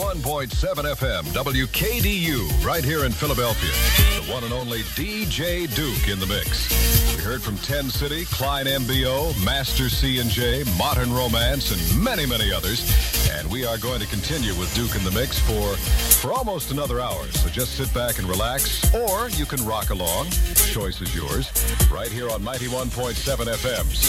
91.7 FM, WKDU, right here in Philadelphia. The one and only DJ Duke in the mix. We heard from 10 City, Klein MBO, Master C&J, Modern Romance, and many, many others. And we are going to continue with Duke in the mix for almost another hour. So just sit back and relax, or you can rock along. Choice is yours. Right here on 91.7 FM.